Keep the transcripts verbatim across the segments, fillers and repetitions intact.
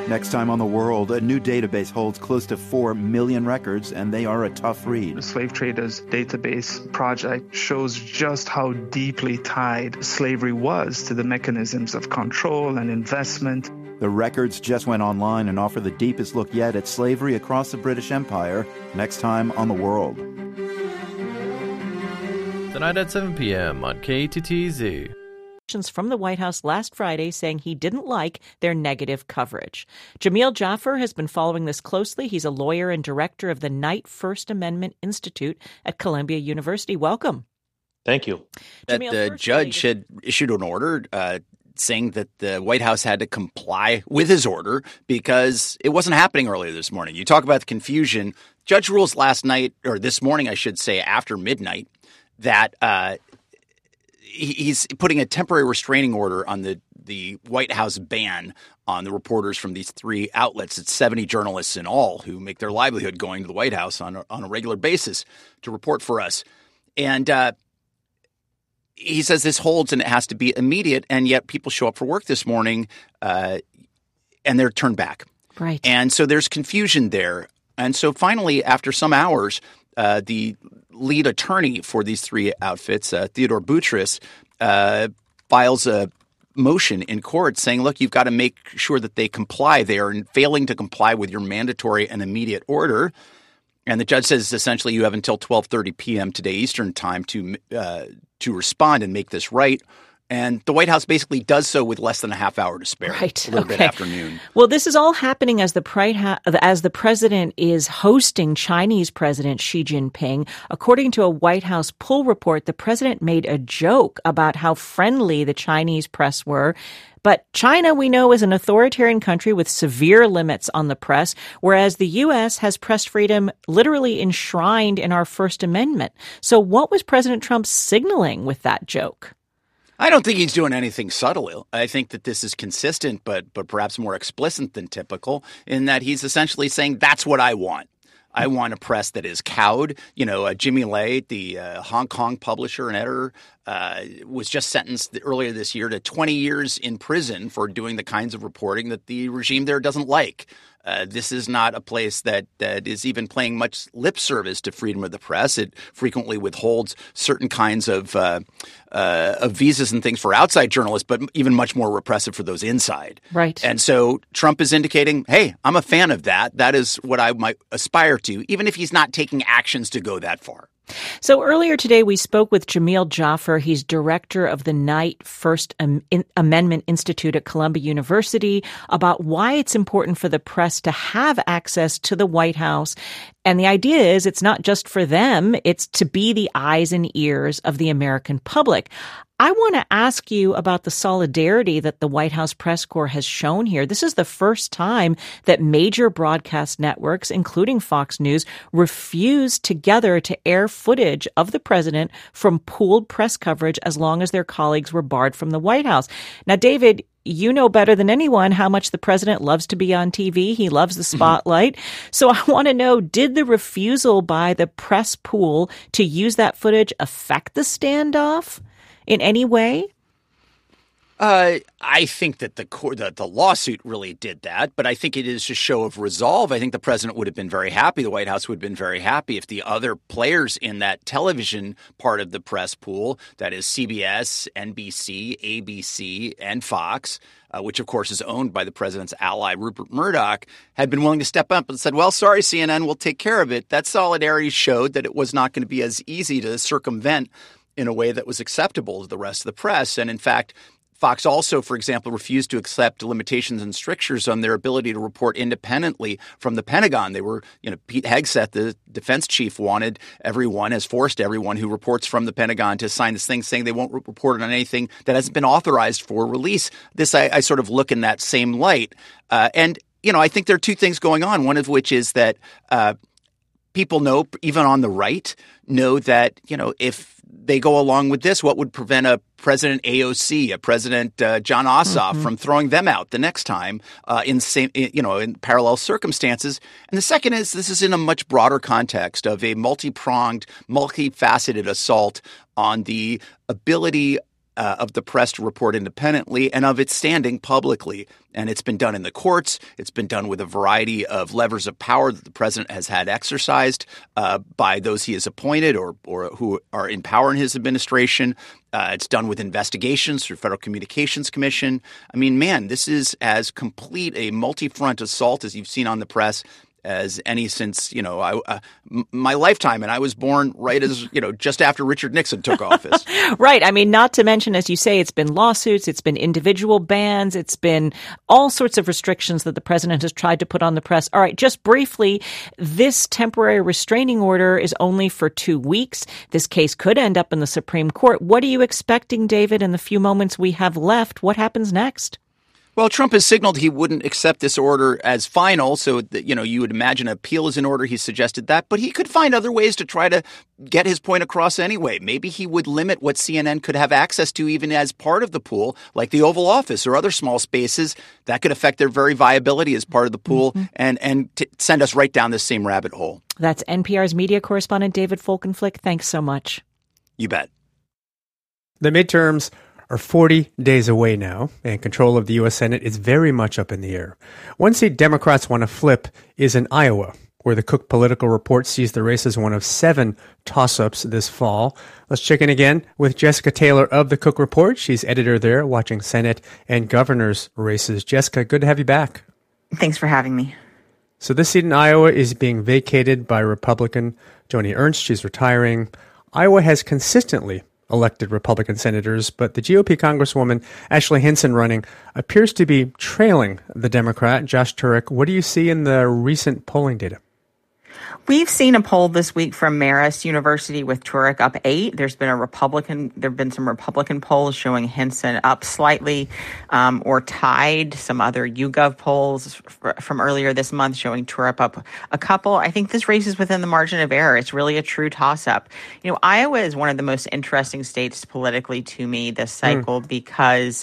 Next time on The World, a new database holds close to four million records, and they are a tough read. The Slave Traders Database Project shows just how deeply tied slavery was to the mechanisms of control and investment. The records just went online and offer the deepest look yet at slavery across the British Empire. Next time on The World. Tonight at seven p.m. on K T T Z. From the White House last Friday saying he didn't like their negative coverage. Jamil Jaffer has been following this closely. He's a lawyer and director of the Knight First Amendment Institute at Columbia University. Welcome. Thank you. That Jamil, the judge had issued an order uh, saying that the White House had to comply with his order because it wasn't happening earlier this morning. You talk about the confusion. Judge rules last night, or this morning, I should say, after midnight, that uh, he's putting a temporary restraining order on the, the White House ban on the reporters from these three outlets. It's seventy journalists in all who make their livelihood going to the White House on a, on a regular basis to report for us. And uh, he says this holds and it has to be immediate, and yet people show up for work this morning uh, and they're turned back. Right. And so there's confusion there. And so finally, after some hours, uh, the lead attorney for these three outfits, uh, Theodore Boutros, uh, files a motion in court saying, look, you've got to make sure that they comply. They are failing to comply with your mandatory and immediate order. And the judge says essentially you have until twelve thirty p.m. today Eastern time to uh, to respond and make this right. And the White House basically does so with less than a half hour to spare. Right. A little okay. bit after noon. Well, this is all happening as the pri- as the president is hosting Chinese President Xi Jinping. According to a White House poll report, the president made a joke about how friendly the Chinese press were. But China, we know, is an authoritarian country with severe limits on the press, whereas the U S has press freedom literally enshrined in our First Amendment. So what was President Trump signaling with that joke? I don't think he's doing anything subtle. I think that this is consistent, but but perhaps more explicit than typical, in that he's essentially saying that's what I want. I want a press that is cowed. You know, uh, Jimmy Lai, the uh, Hong Kong publisher and editor, uh, was just sentenced earlier this year to twenty years in prison for doing the kinds of reporting that the regime there doesn't like. Uh, this is not a place that, that is even paying much lip service to freedom of the press. It frequently withholds certain kinds of, uh, uh, of visas and things for outside journalists, but even much more repressive for those inside. Right. And so Trump is indicating, hey, I'm a fan of that. That is what I might aspire to, even if he's not taking actions to go that far. So earlier today, we spoke with Jamil Jaffer. He's director of the Knight First Am- in- Amendment Institute at Columbia University, about why it's important for the press to have access to the White House. And the idea is it's not just for them, it's to be the eyes and ears of the American public. I want to ask you about the solidarity that the White House press corps has shown here. This is the first time that major broadcast networks, including Fox News, refused together to air footage of the president from pooled press coverage as long as their colleagues were barred from the White House. Now, David, you know better than anyone how much the president loves to be on T V. He loves the spotlight. Mm-hmm. So I want to know, did the refusal by the press pool to use that footage affect the standoff in any way? Uh, I think that the, the the lawsuit really did that, but I think it is a show of resolve. I think the president would have been very happy. The White House would have been very happy if the other players in that television part of the press pool, that is C B S, N B C, A B C, and Fox, uh, which of course is owned by the president's ally, Rupert Murdoch, had been willing to step up and said, well, sorry, C N N, we'll take care of it. That solidarity showed that it was not going to be as easy to circumvent in a way that was acceptable to the rest of the press. And in fact, Fox also, for example, refused to accept limitations and strictures on their ability to report independently from the Pentagon. They were, you know, Pete Hegseth, the defense chief, wanted everyone, has forced everyone who reports from the Pentagon to sign this thing saying they won't re- report on anything that hasn't been authorized for release. This, I, I sort of look in that same light. Uh, and, you know, I think there are two things going on, one of which is that uh, people know, even on the right, know that, you know, if they go along with this, what would prevent a President A O C, a President uh, John Ossoff mm-hmm. from throwing them out the next time uh, in same, you know, in parallel circumstances? And the second is this is in a much broader context of a multi-pronged, multifaceted assault on the ability uh, of the press to report independently and of its standing publicly. And it's been done in the courts. It's been done with a variety of levers of power that the president has had exercised uh, by those he has appointed or or who are in power in his administration. Uh, it's done with investigations through Federal Communications Commission. I mean, man, this is as complete a multi-front assault as you've seen on the press as any since, you know, I, uh, m- my lifetime. And I was born right as, you know, just after Richard Nixon took office. Right. I mean, not to mention, as you say, it's been lawsuits, it's been individual bans, it's been all sorts of restrictions that the president has tried to put on the press. All right, just briefly, this temporary restraining order is only for two weeks. This case could end up in the Supreme Court. What are you expecting, David, in the few moments we have left? What happens next? Well, Trump has signaled he wouldn't accept this order as final. So, that, you know, you would imagine an appeal is in order. He suggested that. But he could find other ways to try to get his point across anyway. Maybe he would limit what C N N could have access to even as part of the pool, like the Oval Office or other small spaces. That could affect their very viability as part of the pool mm-hmm. and, and t- send us right down this same rabbit hole. That's N P R's media correspondent David Folkenflik. Thanks so much. You bet. The midterms are forty days away now, and control of the U S Senate is very much up in the air. One seat Democrats want to flip is in Iowa, where the Cook Political Report sees the race as one of seven toss-ups this fall. Let's check in again with Jessica Taylor of the Cook Report. She's editor there, watching Senate and governor's races. Jessica, good to have you back. Thanks for having me. So this seat in Iowa is being vacated by Republican Joni Ernst. She's retiring. Iowa has consistently elected Republican senators, but the G O P Congresswoman Ashley Hinson running appears to be trailing the Democrat, Josh Turek. What do you see in the recent polling data? We've seen a poll this week from Marist University with Turek up eight. There's been a Republican, there have been some Republican polls showing Hinson up slightly um, or tied. Some other YouGov polls f- from earlier this month showing Turek up a couple. I think this race is within the margin of error. It's really a true toss-up. You know, Iowa is one of the most interesting states politically to me this cycle mm. because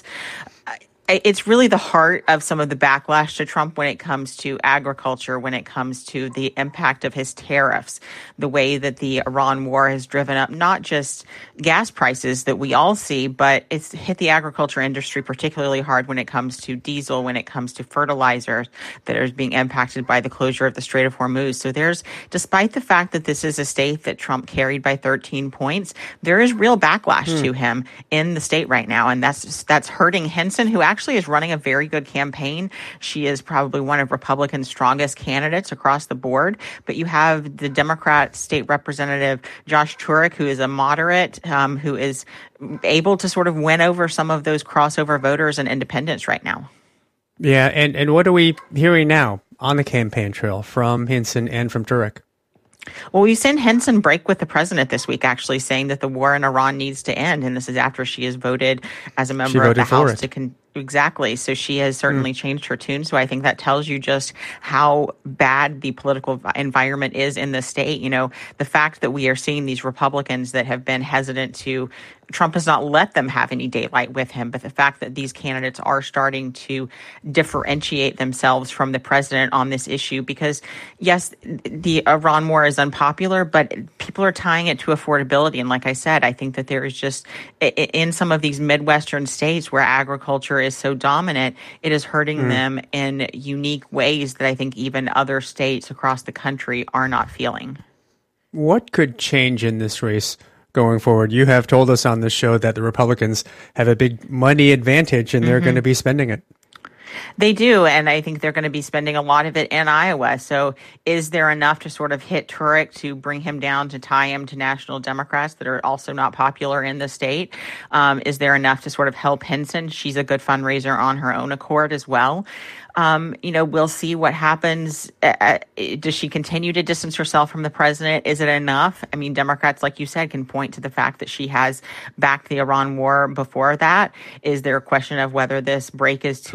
it's really the heart of some of the backlash to Trump when it comes to agriculture, when it comes to the impact of his tariffs, the way that the Iran war has driven up not just gas prices that we all see, but it's hit the agriculture industry particularly hard when it comes to diesel, when it comes to fertilizers that are being impacted by the closure of the Strait of Hormuz. So there's, despite the fact that this is a state that Trump carried by thirteen points, there is real backlash hmm. to him in the state right now. And that's, that's hurting Hinson, who actually actually is running a very good campaign. She is probably one of Republicans' strongest candidates across the board. But you have the Democrat state representative, Josh Turek, who is a moderate, um, who is able to sort of win over some of those crossover voters and independents right now. Yeah, and, and what are we hearing now on the campaign trail from Hinson and from Turek? Well, we've seen Hinson break with the president this week, actually saying that the war in Iran needs to end. And this is after she has voted as a member of the House to con- Exactly. So she has certainly mm. changed her tune. So I think that tells you just how bad the political environment is in the state. You know, the fact that we are seeing these Republicans that have been hesitant to, Trump has not let them have any daylight with him, but the fact that these candidates are starting to differentiate themselves from the president on this issue, because yes, the Iran war is unpopular, but people are tying it to affordability. And like I said, I think that there is just, in some of these Midwestern states where agriculture is so dominant, it is hurting mm. them in unique ways that I think even other states across the country are not feeling. What could change in this race going forward? You have told us on this show that the Republicans have a big money advantage and they're mm-hmm. going to be spending it. They do, and I think they're going to be spending a lot of it in Iowa. So is there enough to sort of hit Turek to bring him down, to tie him to national Democrats that are also not popular in the state? Um, is there enough to sort of help Hinson? She's a good fundraiser on her own accord as well. Um, you know, we'll see what happens. Uh, does she continue to distance herself from the president? Is it enough? I mean, Democrats, like you said, can point to the fact that she has backed the Iran war before that. Is there a question of whether this break is too little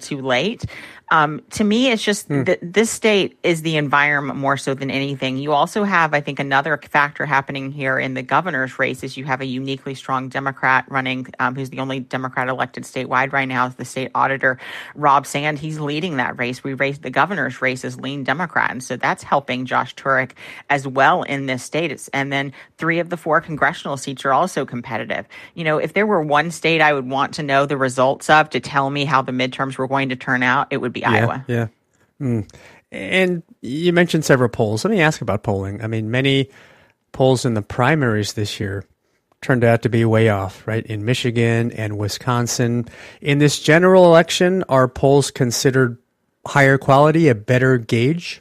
too late. Um, to me, it's just Hmm. that this state is the environment more so than anything. You also have, I think, another factor happening here in the governor's race is you have a uniquely strong Democrat running, um, who's the only Democrat elected statewide right now, is the state auditor, Rob Sand. He's leading that race. We raised the governor's race as lean Democrat, and so that's helping Josh Turek as well in this state. It's, and then three of the four congressional seats are also competitive. You know, if there were one state I would want to know the results of to tell me how the midterms were going to turn out, it would be yeah, Iowa. Yeah. Mm. And you mentioned several polls. Let me ask about polling. I mean, many polls in the primaries this year turned out to be way off, right? In Michigan and Wisconsin. In this general election, are polls considered higher quality, a better gauge?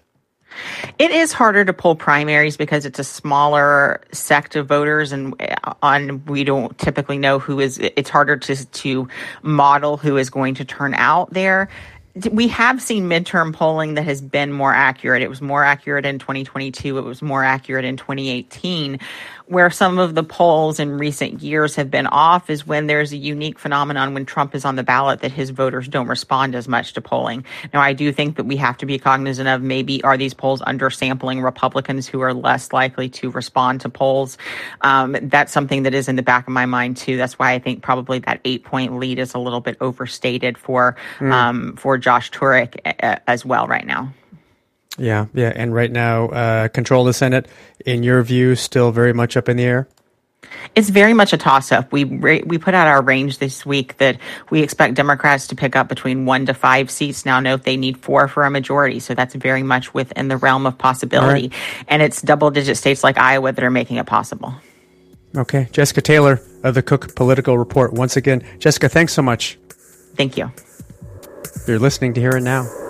It is harder to pull primaries because it's a smaller sect of voters, and on we don't typically know who is. It's harder to to model who is going to turn out there. We have seen midterm polling that has been more accurate. It was more accurate in twenty twenty-two. It was more accurate in twenty eighteen. Where some of the polls in recent years have been off is when there's a unique phenomenon when Trump is on the ballot that his voters don't respond as much to polling. Now, I do think that we have to be cognizant of maybe are these polls undersampling Republicans who are less likely to respond to polls. Um, that's something that is in the back of my mind, too. That's why I think probably that eight-point lead is a little bit overstated for mm. um, for Josh Turek a- as well right now. Yeah, yeah. And right now, uh, control of the Senate, in your view, still very much up in the air? It's very much a toss-up. We we put out our range this week that we expect Democrats to pick up between one to five seats. Now, note they need four for a majority, so that's very much within the realm of possibility. Right. And it's double-digit states like Iowa that are making it possible. Okay. Jessica Taylor of the Cook Political Report. Once again, Jessica, thanks so much. Thank you. You're listening to Hear It Now.